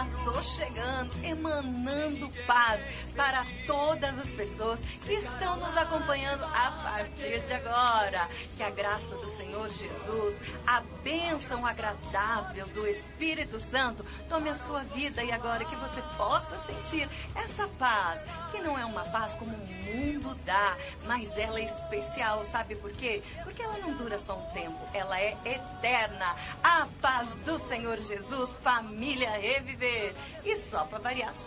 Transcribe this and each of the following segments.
já tô chegando, emanando paz para todas as pessoas que estão nos acompanhando a partir de agora. Que a graça do Senhor Jesus, a bênção agradável do Espírito Santo tome a sua vida e agora que você possa sentir essa paz, que não é uma paz como o mundo dá, mas ela é especial, sabe por quê? Porque ela não dura só um tempo, ela é eterna. A paz do Senhor Jesus, família Reviver. E só para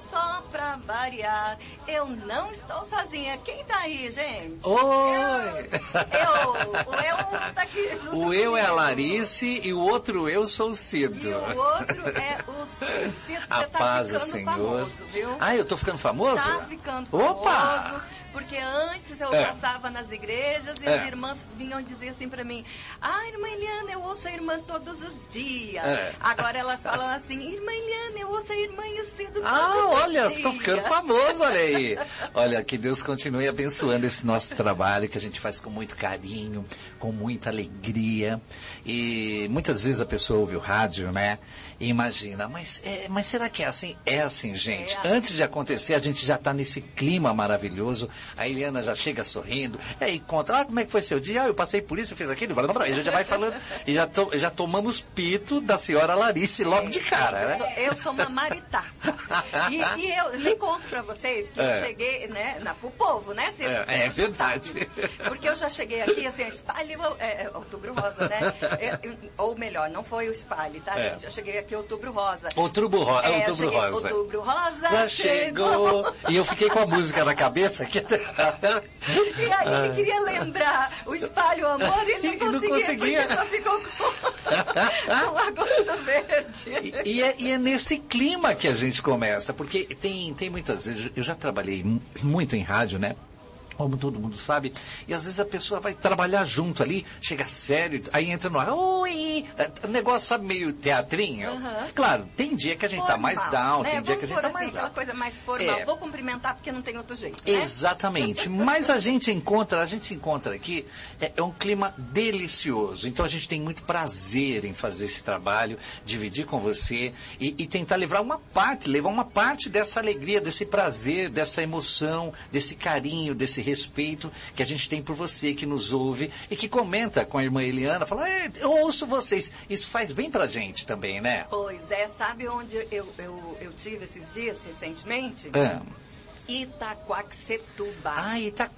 variar, eu não estou sozinha. Quem tá aí, gente? Oi! O eu tá aqui junto O eu comigo. é a Larice e o outro eu sou o Cido. E o outro é o Cido. Cido, A você tá paz do ficando Senhor. famoso, viu? Ah, eu tô ficando famoso? Tá ficando famoso. Opa! Porque antes eu passava nas igrejas e as irmãs vinham dizer assim pra mim: irmã Eliana, eu ouço a irmã todos os dias. Agora elas falam assim: irmã Eliana, eu ouço a irmã e o Cido todos os dias. Estou ficando famoso, olha aí. Olha, que Deus continue abençoando esse nosso trabalho que a gente faz com muito carinho, com muita alegria. E muitas vezes a pessoa ouve o rádio, né? E imagina, mas será que é assim? É assim, gente. Antes de acontecer, a gente já está nesse clima maravilhoso. A Eliana já chega sorrindo, e aí conta, como é que foi seu dia? Eu passei por isso, eu fiz aquilo, e a gente já vai falando, e já tomamos pito da senhora Larice logo de cara, né? Eu sou uma maritata. E eu nem conto pra vocês que eu cheguei, né, pro povo, né? É verdade. Porque eu já cheguei aqui, assim, espalhe, Outubro Rosa, né? Ou melhor, não foi o espalhe, tá, gente? Eu cheguei aqui Outubro Rosa. Outubro Rosa. Outubro Rosa já chegou. E eu fiquei com a música na cabeça aqui. E aí ele queria lembrar o espalho amor e ele não conseguia. Porque só ficou com a gosto verde. E é nesse clima que a gente começa, porque tem muitas vezes, eu já trabalhei muito em rádio, né? Como todo mundo sabe, e às vezes a pessoa vai trabalhar junto ali, chega sério, aí entra no ar, oi, o negócio, sabe, meio teatrinho. Claro, tem dia que a gente formal, tá mais down, né? tem dia que a gente tá mais aquela alto. coisa mais formal, vou cumprimentar porque não tem outro jeito, né? Exatamente, mas a gente se encontra aqui, é um clima delicioso, então a gente tem muito prazer em fazer esse trabalho, dividir com você e tentar levar uma parte dessa alegria, desse prazer, dessa emoção, desse carinho, desse respeito que a gente tem por você, que nos ouve e que comenta com a irmã Eliana, fala, eu ouço vocês. Isso faz bem pra gente também, né? Pois é, sabe onde eu tive esses dias recentemente? Itaquaquecetuba.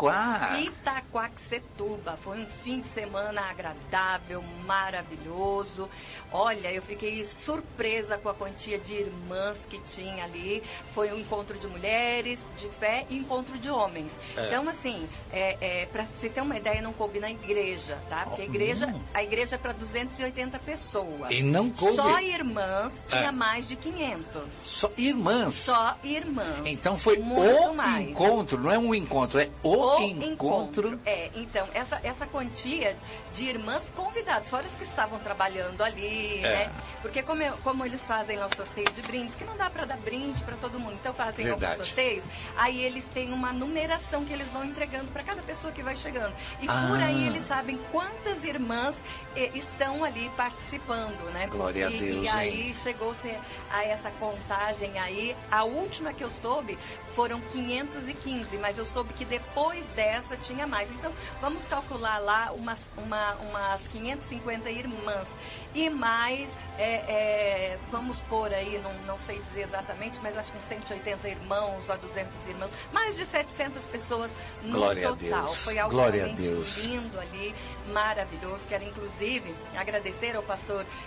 Itaquaquecetuba. Foi um fim de semana agradável, maravilhoso. Olha, eu fiquei surpresa com a quantia de irmãs que tinha ali. Foi um encontro de mulheres, de fé e encontro de homens. Então, assim, para se ter uma ideia, não coube na igreja, tá? Porque a igreja é para 280 pessoas. E não coube? Só irmãs tinha mais de 500. Só irmãs? Só irmãs. Então foi mais. Encontro, não é um encontro, é o encontro. Então, essa quantia de irmãs convidadas, fora as que estavam trabalhando ali, né? Porque como eles fazem lá o sorteio de brindes, que não dá para dar brinde para todo mundo, então fazem alguns sorteios, aí eles têm uma numeração que eles vão entregando para cada pessoa que vai chegando. E por aí eles sabem quantas irmãs estão ali participando, né? Glória a Deus, e aí chegou-se a essa contagem aí, a última que eu soube foram 515, mas eu soube que depois dessa tinha mais. Então, vamos calcular lá umas 550 irmãs. E mais, vamos pôr aí, não sei dizer exatamente, mas acho que uns 180 irmãos ou 200 irmãos. Mais de 700 pessoas no Glória total. A Deus. Foi algo Glória realmente a Deus. lindo ali, maravilhoso. Quero, inclusive, agradecer ao pastor